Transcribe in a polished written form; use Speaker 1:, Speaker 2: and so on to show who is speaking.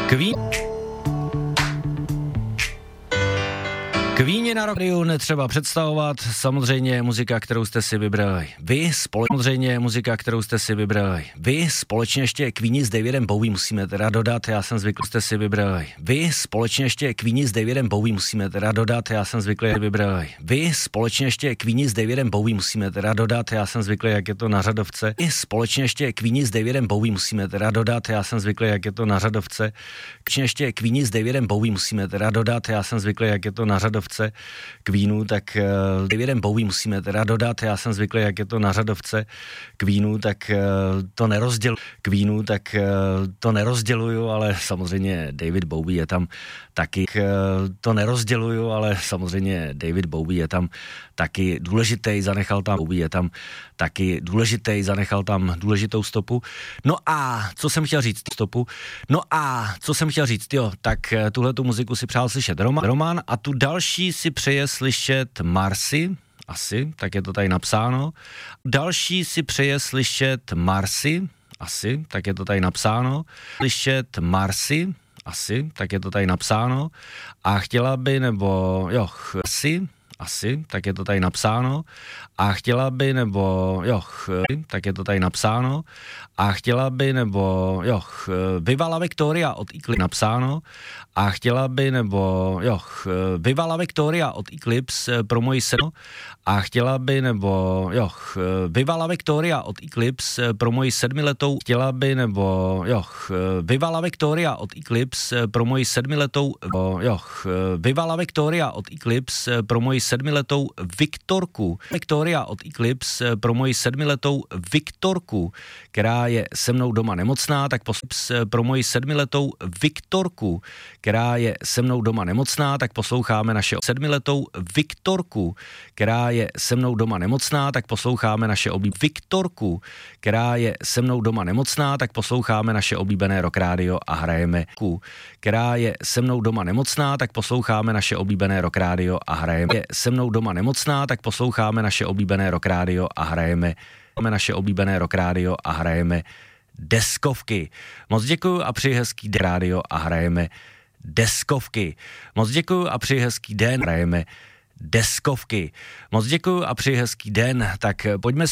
Speaker 1: Queeni na rádiu netřeba představovat, samozřejmě muzika, kterou jste si vybrali vy, společně ještě Queeni s Davidem Bowie musíme teda dodat, já jsem zvyklý, jste si vybrali vy, společně ještě Queeni s Davidem Bowie musíme teda dodat, já jsem zvyklý, vybrali vy, společně ještě Queeni s Davidem Bowie musíme teda dodat, já jsem zvyklý, jak je to na řadovce, společně ještě Queeni s Davidem Bowie musíme teda dodat, já jsem zvyklý, jak je to na řadovce, ještě Queeni s Davidem Bowie musíme teda dodat, já jsem zvyklý, jak je to na řadovce Queenu, tak Davidem Bowie musíme teda dodat, já jsem zvyklý, jak je to na řadovce Queenu, tak to nerozděluju, ale samozřejmě David Bowie je tam taky, David Bowie je tam taky důležitý, zanechal tam důležitou stopu. No a co jsem chtěl říct, jo, tak tuhletu muziku si přál slyšet Roman a tu další si přeje slyšet Marcy, asi, tak je to tady napsáno. Slyšet Marcy, asi, tak je to tady napsáno. A chtěla by, nebo jo, asi, tak je to tady napsáno. A chtěla by, nebo jo, tak je to tady napsáno. A chtěla by, nebo jo, Viva Victoria od Eclipse napsáno. A chtěla by, nebo jo, Viva Victoria od Eclipse pro moji senu. A chtěla by, nebo jo, Viva Victoria od Eclipse pro moji 7letou. Chtěla by, nebo jo, Viva Victoria od Eclipse pro moji 7letou. Jo, Viva Victoria od Eclipse pro moji 7letou Viktorku. Victoria od Eclipse pro moji 7letou Viktorku, která je se mnou doma nemocná, tak pro moji 7letou Viktorku, která je se mnou doma nemocná, tak posloucháme naše 7letou Viktorku, která je se mnou doma nemocná, tak posloucháme naše Viktorku, která je se mnou doma nemocná, tak posloucháme naše oblíbené rock rádio a hrajeme která je se mnou doma nemocná, tak posloucháme naše oblíbené rock rádio a hrajeme se mnou doma nemocná, tak posloucháme naše oblíbené rock rádio a hrajeme deskovky. Moc děkuju a přeji hezký rádio a hrajeme deskovky. Moc děkuju a přeji hezký den, hrajeme deskovky. Moc děkuju a přeji hezký den, tak pojďme